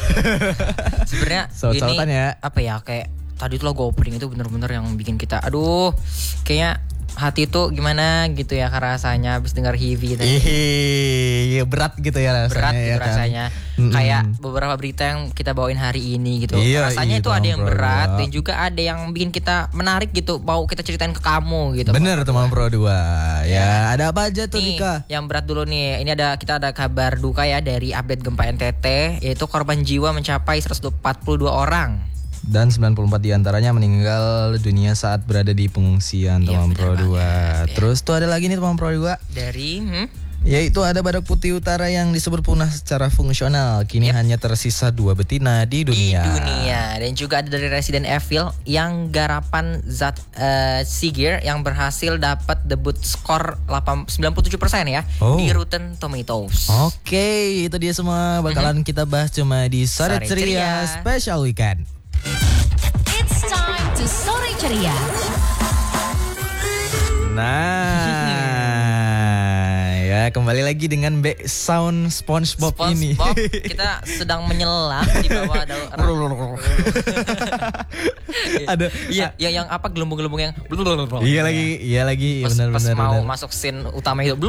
Sebenarnya Saut-sautan ini ya. apa ya, kayak tadi tuh lagu opening itu bener-bener yang bikin kita aduh, kayaknya hati tuh gimana gitu ya rasanya habis dengar Heavy tadi. Iya berat gitu ya rasanya. Berat gitu ya kan? rasanya. Kayak beberapa berita yang kita bawain hari ini gitu. Iya, Rasanya itu ada yang Teman Pro berat 2. dan juga ada yang bikin kita menarik gitu. Mau kita ceritain ke kamu gitu. Bener Teman Pro 2. Ya, ada apa aja tuh Nih, Dika? yang berat dulu nih. Ini kita ada kabar duka ya dari update gempa NTT, yaitu korban jiwa mencapai 142 orang. Dan 94 diantaranya meninggal dunia saat berada di pengungsian Iya, Teman bener Pro 2. banget, ya. Terus tuh ada lagi nih Teman Pro 2. Dari Yaitu ada badak putih utara yang disebut punah secara fungsional. Kini hanya tersisa 2 betina di dunia. Dan juga ada dari Resident Evil yang garapan Zat Seeger yang berhasil dapat debut skor 97% ya di Rotten Tomatoes. Oke, itu dia semua bakalan kita bahas cuma di Sore Sore Ceria Ceria. Special Weekend. It's time to Sore Ceria. Nah, ya kembali lagi dengan back sound SpongeBob ini. SpongeBob, kita sedang menyelam di bawah Ada Iya, yang apa gelembung-gelembung yang Iya lagi, pas benar. mau masuk scene utama itu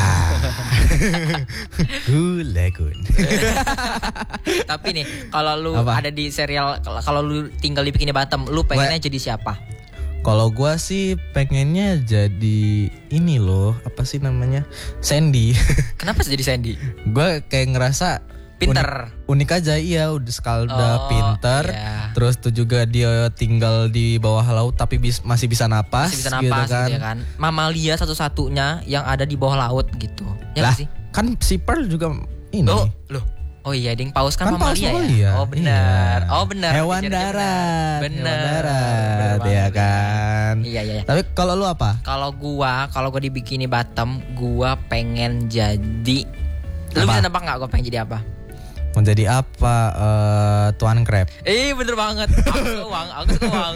Gulagun. Tapi nih, kalau lu Apa? ada di serial, kalau lu tinggal di Bikini Bottom, lu pengennya jadi siapa? Kalau gua sih pengennya jadi ini loh, apa sih namanya? Sandy. Kenapa sih jadi Sandy? Gua kayak ngerasa Pinter. unik aja, iya udah Skalda pinter. Iya. Terus tuh juga dia tinggal di bawah laut tapi masih bisa napas, Masih bisa napas gitu ya kan. Mamalia satu-satunya yang ada di bawah laut gitu. Ya Lah, nggak sih? kan si Pearl juga ini. Oh iya, ding paus kan Kan paus mamalia mamalia. ya. Oh benar. Iya. Oh benar. Hewan Pikirnya darat. Benar. Hewan darat, Benar ya banget. kan. Iya. Tapi kalau lu apa? Kalau gua di Bikini Bottom, gua pengen jadi. Lu Apa? bisa nebak nggak gua pengen jadi apa? Mau jadi apa? Tuan Crab. Bener banget. Aku suka uang.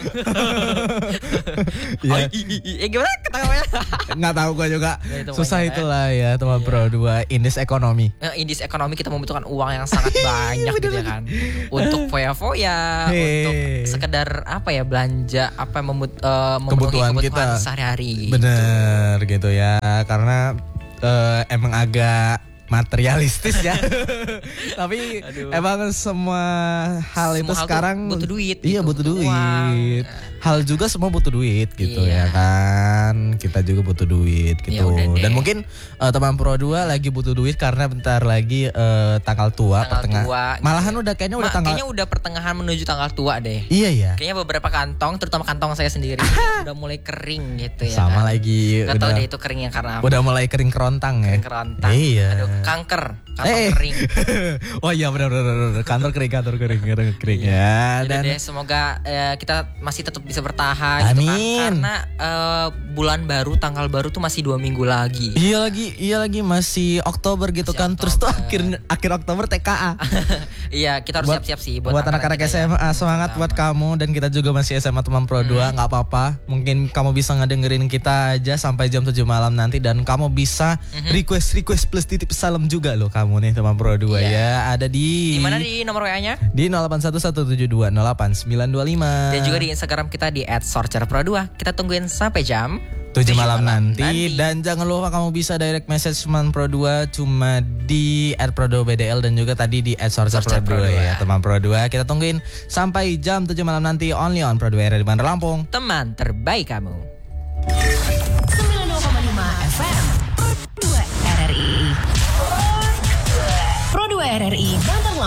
Iya. Gimana ketawanya? Nggak tahu gua juga. Ya, itu Susah banyak, itulah ya Teman Pro 2 Indis Ekonomi. Indis ekonomi kita membutuhkan uang yang sangat banyak gitu ya kan. Untuk foya-foya, untuk sekedar apa ya, belanja apa yang memenuhi kebutuhan kita sehari-hari. Bener gitu ya. Karena emang agak materialistis ya. Tapi emang semua hal itu Semua hal sekarang tuh butuh duit Iya gitu, butuh butuh duit. uang. Hal juga semua butuh duit gitu Iya. ya kan. Kita juga butuh duit gitu. Ya udah deh. Dan mungkin Teman Pro 2 lagi butuh duit karena bentar lagi tanggal tua Tanggal tua. Malahan udah kayaknya udah tanggal. Kayaknya udah pertengahan menuju tanggal tua deh. Iya ya. Kayaknya beberapa kantong, terutama kantong saya sendiri udah mulai kering gitu ya. Sama kan? lagi Gak tau udah deh itu keringnya karena apa. udah mulai kering kerontang ya. Kering kerontang. Iya. Aduh, kanker. Kantong kering. Oh iya benar. Kantor kering ya. Dan Dan semoga kita masih tetap bisa bertahan gitu kan. Amin. Karena bulan baru, tanggal baru tuh masih 2 minggu lagi. iya lagi masih Oktober gitu Masih kan. Terus tuh Oktober. akhir Oktober TKA. Iya, kita harus siap-siap sih buat anak-anak kita SMA ya. semangat buat kamu. Dan kita juga masih SMA Teman Pro 2, nggak apa-apa. Mungkin kamu bisa ngedengerin kita aja sampai jam 7 malam nanti. Dan kamu bisa request plus titip salam juga loh kamu nih Teman Pro 2 ya. Ada di Di mana di nomor WA-nya? Di 081172088925. Dan juga di Instagram kita di @sorcerpro2. Kita tungguin sampai jam 7 malam nanti. Dan jangan lupa kamu bisa direct message Teman Pro 2 cuma di @pro2bdl dan juga tadi di @sorcerpro2 ya Teman Pro 2. Kita tungguin sampai jam 7 malam nanti only on Pro 2 di Bandar Lampung. Teman terbaik kamu. 92,5 FM Pro 2 RRI. Pro 2 RRI Bandar